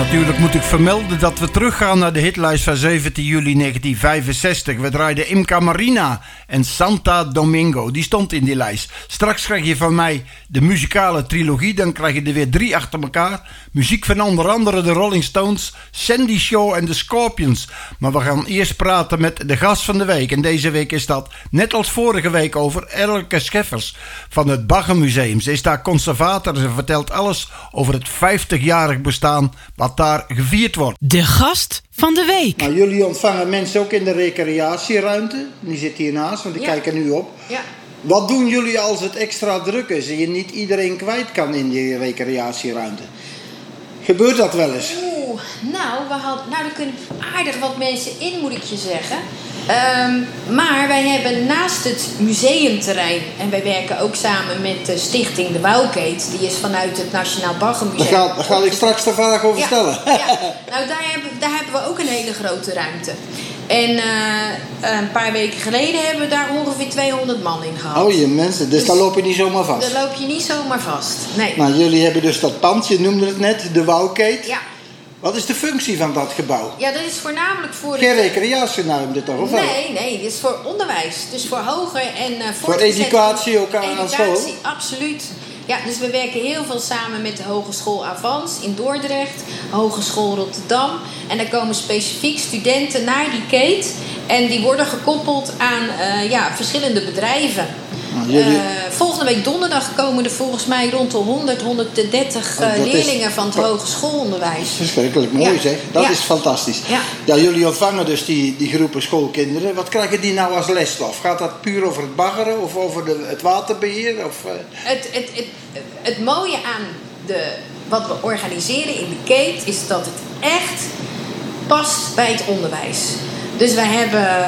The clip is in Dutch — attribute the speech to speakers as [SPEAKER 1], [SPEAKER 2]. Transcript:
[SPEAKER 1] Natuurlijk moet ik vermelden dat we teruggaan naar de hitlijst van 17 juli 1965. We draaiden Imca Marina en Santa Domingo. Die stond in die lijst. Straks krijg je van mij de muzikale trilogie. Dan krijg je er weer 3 achter elkaar. Muziek van onder andere de Rolling Stones, Sandy Shaw en de Scorpions. Maar we gaan eerst praten met de gast van de week. En deze week is dat, net als vorige week, over Elke Scheffers van het Baggermuseum. Ze is daar conservator en ze vertelt alles over het 50-jarig bestaan wat daar gevierd wordt.
[SPEAKER 2] De gast van de week.
[SPEAKER 1] Nou, jullie ontvangen mensen ook in de recreatieruimte. Die zit hiernaast, want die kijken nu op.
[SPEAKER 3] Ja.
[SPEAKER 1] Wat doen jullie als het extra druk is en je niet iedereen kwijt kan in die recreatieruimte? Gebeurt dat wel eens?
[SPEAKER 3] Er kunnen aardig wat mensen in, moet ik je zeggen. Maar wij hebben naast het museumterrein, en wij werken ook samen met de stichting De Wouwkeet, die is vanuit het Nationaal Baggermuseum.
[SPEAKER 1] Daar ga ik straks de vraag over stellen.
[SPEAKER 3] Ja. Nou, daar hebben we ook een hele grote ruimte. En een paar weken geleden hebben we daar ongeveer 200 man in gehad.
[SPEAKER 1] Oh je mensen, dus daar loop je niet zomaar vast?
[SPEAKER 3] Daar loop je niet zomaar vast, nee.
[SPEAKER 1] Nou, jullie hebben dus dat pand, je noemde het net, De Wouwkeet.
[SPEAKER 3] Ja.
[SPEAKER 1] Wat is de functie van dat gebouw?
[SPEAKER 3] Ja, dat is voornamelijk voor...
[SPEAKER 1] Geen recreatieruimte toch, of wel?
[SPEAKER 3] Nee, dit is voor onderwijs. Dus voor hoger en
[SPEAKER 1] voor educatie ook aan school?
[SPEAKER 3] Absoluut. Ja, dus we werken heel veel samen met de Hogeschool Avans in Dordrecht, Hogeschool Rotterdam. En daar komen specifiek studenten naar die keet. En die worden gekoppeld aan verschillende bedrijven. Volgende week donderdag komen er volgens mij rond de 130 leerlingen van het hogeschoolonderwijs.
[SPEAKER 1] Verschrikkelijk mooi zeg. Dat is fantastisch. Ja, jullie ontvangen dus die groepen schoolkinderen. Wat krijgen die nou als lesstof? Gaat dat puur over het baggeren of over het waterbeheer? Of,
[SPEAKER 3] Het mooie aan wat we organiseren in de keet is dat het echt past bij het onderwijs. Dus wij hebben